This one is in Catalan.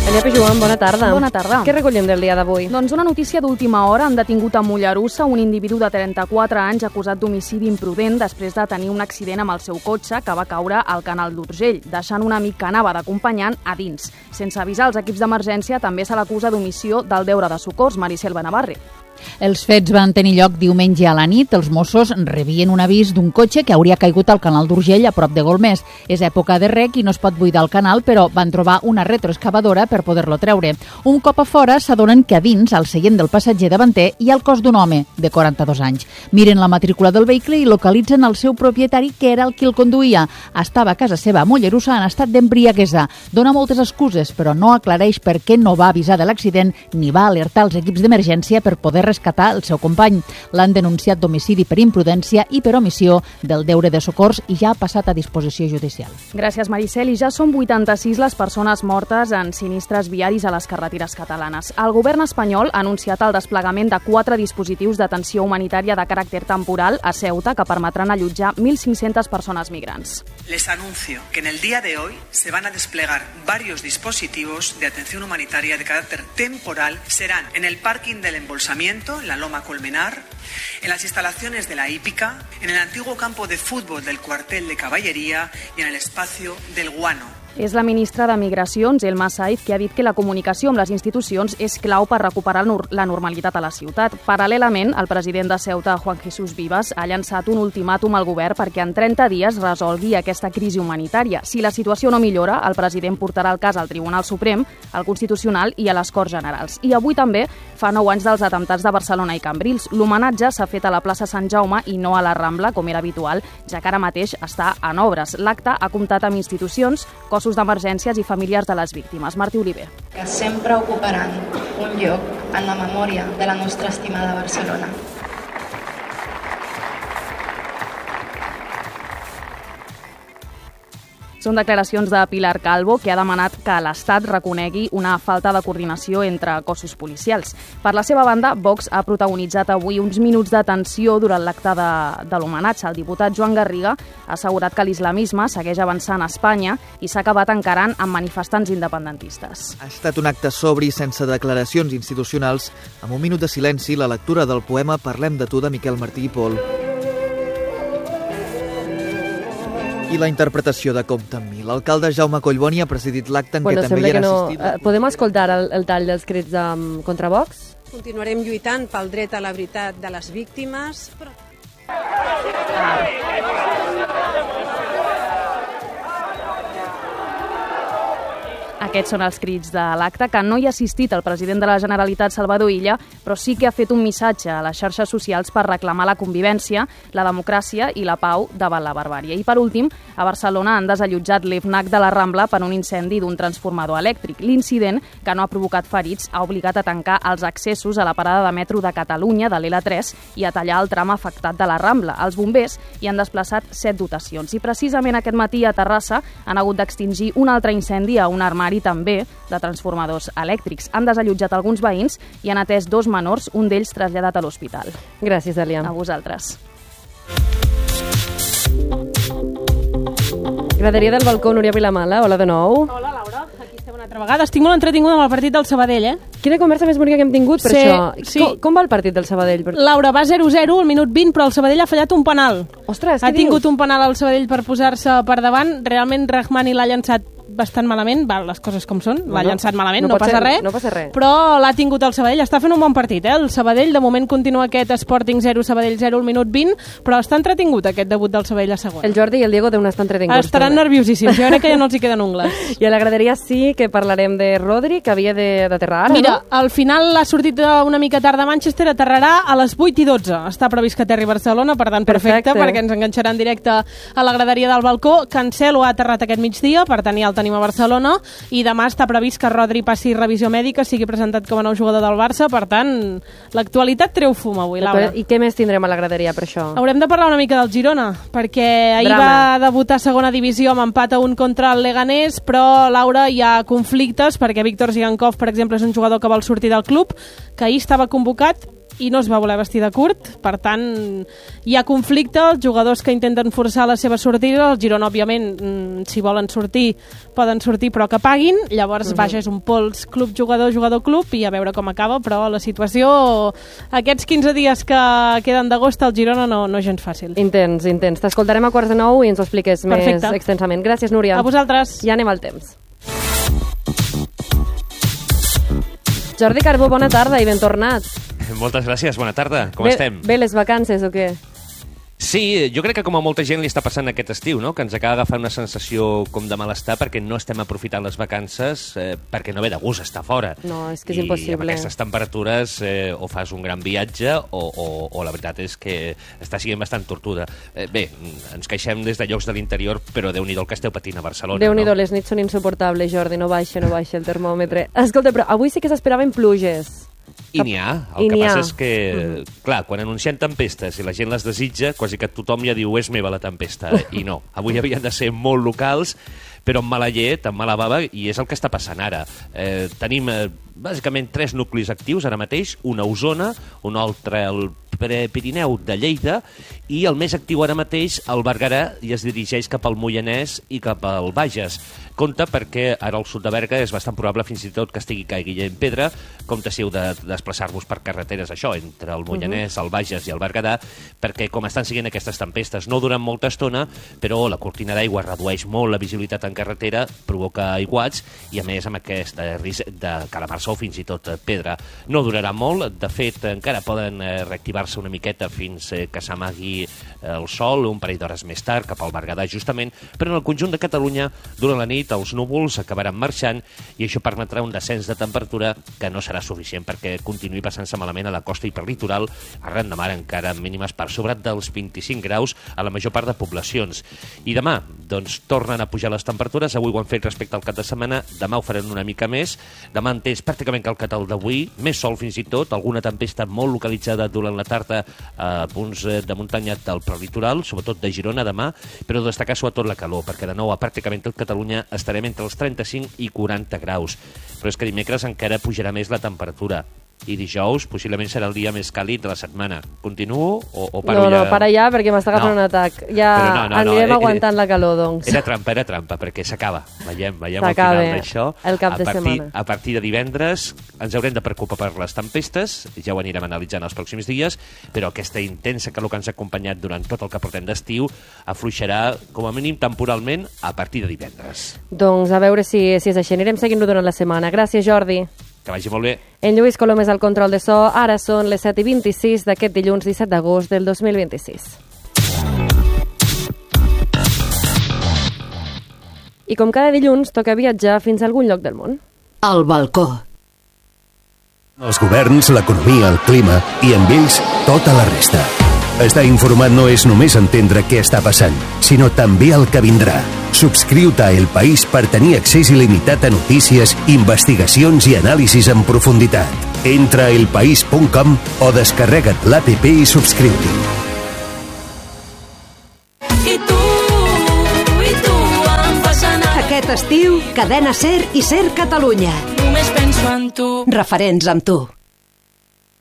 Elia Pijuan, bona tarda. Bona tarda. Què recollem del dia d'avui? Doncs una notícia d'última hora. Han detingut a Mollerussa un individu de 34 anys acusat d'homicidi imprudent després de tenir un accident amb el seu cotxe que va caure al canal d'Urgell, deixant un amic que anava d'acompanyant a dins. Sense avisar els equips d'emergència, també se l'acusa d'omissió del deure de socors. Maricel Benavarri. Els fets van tenir lloc diumenge a la nit. Els Mossos rebien un avís d'un cotxe que hauria caigut al canal d'Urgell a prop de Golmés. És època de rec i no es pot buidar el canal, però van trobar una retroexcavadora per poder-lo treure. Un cop a fora s'adonen que a dins, al seient del passatger davanter, hi ha el cos d'un home de 42 anys. Miren la matrícula del vehicle i localitzen el seu propietari, que era el qui el conduïa. Estava a casa seva a Mollerussa en estat d'embriaguesa. Dona moltes excuses, però no aclareix per què no va avisar de l'accident ni va alertar els equips d'emergència per poder rescatar el seu company. L'han denunciat d'homicidi per imprudència i per omissió del deure de socors i ja ha passat a disposició judicial. Gràcies, Maricel. I ja són 86 les persones mortes en sinistres viaris a les carreteres catalanes. El govern espanyol ha anunciat el desplegament de 4 dispositius d'atenció humanitària de caràcter temporal a Ceuta que permetran allotjar 1.500 persones migrants. Les anuncio que en el día de hoy se van a desplegar varios dispositivos de atención humanitaria de carácter temporal. Serán en el parking del embolsamiento, en la Loma Colmenar, en las instalaciones de la hípica, en el antiguo campo de fútbol del cuartel de caballería y en el espacio del Guano. És la ministra de Migracions, Elma Saiz, que ha dit que la comunicació amb les institucions és clau per recuperar la normalitat a la ciutat. Paral·lelament, el president de Ceuta, Juan Jesús Vivas, ha llançat un ultimàtum al govern perquè en 30 dies resolgui aquesta crisi humanitària. Si la situació no millora, el president portarà el cas al Tribunal Suprem, al Constitucional i a les Corts Generals. I avui també fa 9 anys dels atemptats de Barcelona i Cambrils. L'homenatge s'ha fet a la plaça Sant Jaume i no a la Rambla, com era habitual, ja que ara mateix està en obres. L'acte ha comptat amb institucions, cossos d'emergències i familiars de les víctimes. Martí Oliver. Que sempre ocuparan un lloc en la memòria de la nostra estimada Barcelona. Són declaracions de Pilar Calvo, que ha demanat que l'Estat reconegui una falta de coordinació entre cossos policials. Per la seva banda, Vox ha protagonitzat avui uns minuts de tensió durant l'acte de l'homenatge. El diputat Joan Garriga ha assegurat que l'islamisme segueix avançant a Espanya i s'ha acabat encarant amb manifestants independentistes. Ha estat un acte sobri, sense declaracions institucionals, amb un minut de silenci, la lectura del poema Parlem de tu de Miquel Martí i Pol. I la interpretació de Compte amb mi. L'alcalde Jaume Collboni ha presidit l'acte en què també hi han assistit... Podem escoltar el tall dels crits contra Vox? Continuarem lluitant pel dret a la veritat de les víctimes. Aquests són els crits de l'acte, que no hi ha assistit el president de la Generalitat, Salvador Illa, però sí que ha fet un missatge a les xarxes socials per reclamar la convivència, la democràcia i la pau davant la barbàrie. I per últim, a Barcelona han desallotjat l'EFNAC de la Rambla per un incendi d'un transformador elèctric. L'incident, que no ha provocat ferits, ha obligat a tancar els accessos a la parada de metro de Catalunya, de l'L3, i a tallar el tram afectat de la Rambla. Els bombers hi han desplaçat 7 dotacions. I precisament aquest matí a Terrassa han hagut d'extingir un altre incendi a un armari també de transformadors elèctrics. Han desallotjat alguns veïns i han atès 2 menors, un d'ells traslladat a l'hospital. Gràcies, Elia. A vosaltres. Graderia del balcó, Núria Vilamala. Hola de nou. Hola, Laura. Aquí estem una altra vegada. Estic molt entretinguda amb el partit del Sabadell, Quina conversa més bonica que hem tingut per això. Sí. Com va el partit del Sabadell? Laura, va 0-0 al minut 20, però el Sabadell ha fallat un penal. Ostres, ha tingut un penal al Sabadell per posar-se per davant. Realment Rahmani l'ha llançat bastant malament, les coses com són, l'ha llançat malament, no passa res, però l'ha tingut el Sabadell, està fent un bon partit, El Sabadell, de moment continua aquest Sporting 0, Sabadell 0 al minut 20, però està entretingut aquest debut del Sabadell a segona. El Jordi i el Diego deuen estar entretinguts. Estaran nerviosíssims, jo crec que ja no els hi queden ungles. I a la graderia sí que parlarem de Rodri, que havia d'aterrar ara, Mira, al final ha sortit una mica tard de Manchester, aterrarà a les 8:12. Està previst que aterri a Barcelona, per tant, perfecte, perquè ens enganxarà en directe a la graderia del balcó. Cancelo ha aterrat aquest migdia, per tant ja el tenim a Barcelona, i demà està previst que Rodri passi revisió mèdica, sigui presentat com a nou jugador del Barça, per tant, l'actualitat treu fum avui, Laura. I què més tindrem a la graderia per això? Haurem de parlar una mica del Girona, perquè ahir va debutar a segona divisió amb empat a 1 contra el Leganés, però, Laura, hi ha conflictes, perquè Víctor Zigankov, per exemple, és un jugador que vol sortir del club, que ahir estava convocat i no es va voler vestir de curt, per tant hi ha conflicte, els jugadors que intenten forçar la seva sortida, el Girona òbviament si volen sortir poden sortir però que paguin, llavors vaja, és un pols club jugador, jugador club, i a veure com acaba, però la situació aquests 15 dies que queden d'agost al Girona no és gens fàcil. Intens. T'escoltarem a 8:45 i ens ho expliques més extensament. Gràcies, Núria. A vosaltres. Ja anem al temps. Jordi Carbó, bona tarda i ben tornat. Moltes gràcies, bona tarda. Com estem? Bé les vacances o què? Sí, jo crec que com a molta gent li està passant aquest estiu, no? Que ens acaba d'agafar una sensació com de malestar perquè no estem aprofitant les vacances, perquè no ve de gust estar fora. No, és que és impossible. I amb aquestes temperatures o fas un gran viatge o la veritat és que està sent bastant tortuda. Bé, ens queixem des de llocs de l'interior, però Déu-n'hi-do el que esteu patint a Barcelona. Déu-n'hi-do, no? Les nits són insuportables, Jordi, no baixa el termòmetre. Escolta, però avui sí que s'esperaven pluges. I n'hi ha. El que passa és que, clar, quan anuncien tempestes i la gent les desitja, quasi que tothom ja diu és meva la tempesta, i no. Avui havien de ser molt locals, però amb mala llet, amb mala bava, i és el que està passant ara. Tenim, bàsicament, 3 nuclis actius ara mateix, un a Osona, un altre al Pirineu de Lleida, i el més actiu ara mateix, el Berguedà, i es dirigeix cap al Moianès i cap al Bages. Compte perquè ara al sud de Berga és bastant probable fins i tot que estigui caiguent pedra, compte si heu de desplaçar-vos per carreteres, això, entre el Moianès, el Bages i el Berguedà, perquè com estan siguent aquestes tempestes, no duren molta estona, però la cortina d'aigua redueix molt la visibilitat en carretera, provoca aiguats, i a més amb aquest risc de calamar-se o fins i tot pedra. No durarà molt, de fet encara poden reactivar-se una miqueta fins que s'amagui el sol, un parell d'hores més tard, cap al Berguedà justament, però en el conjunt de Catalunya, durant la nit, els núvols acabaran marxant i això permetrà un descens de temperatura que no serà suficient perquè continuï passant-se malament a la costa i per litoral, arran de mar encara mínimes per sobre dels 25 graus a la major part de poblacions. I demà, doncs, tornen a pujar les temperatures, avui ho han fet respecte al cap de setmana, demà ho faran una mica més, demà en temps pràcticament calcat el d'avui, més sol fins i tot, alguna tempesta molt localitzada durant la tarda a punts de muntanya del prelitoral, sobretot de Girona demà, però destacar sobretot la calor, perquè de nou a pràcticament tot Catalunya estarem entre els 35 i 40 graus. Però és que dimecres encara pujarà més la temperatura. I dijous possiblement serà el dia més càlid de la setmana. Continuo o paro ja? No, para ja, perquè m'està agafant un atac. Ja anirem aguantant la calor, doncs. Era trampa, perquè s'acaba. Veiem al final d'això. El cap de setmana. A partir de divendres ens haurem de preocupar per les tempestes, ja ho anirem analitzant els pròxims dies, però aquesta intensa calor que ens ha acompanyat durant tot el que portem d'estiu afluixarà, com a mínim temporalment, a partir de divendres. Doncs a veure si és així. Anirem seguint-ho durant la setmana. Gràcies, Jordi. Que vagi molt bé. En Lluís Colom és al control de so. Ara són les 7:26 d'aquest dilluns 17 d'agost del 2026. I com cada dilluns, toca viatjar fins a algun lloc del món. Al balcó. Els governs, l'economia, el clima i amb ells tota la resta. Estar informat no és només entendre què està passant, sinó també el que vindrà. Subscriu-te a El País per tenir accés il·limitat a notícies, investigacions i anàlisis en profunditat. Entra a elpaís.com o descarrega't l'APP i subscriu-t'hi. I tu em fas anar. Aquest estiu, Cadena SER i SER Catalunya. Només penso en tu. Referents amb tu.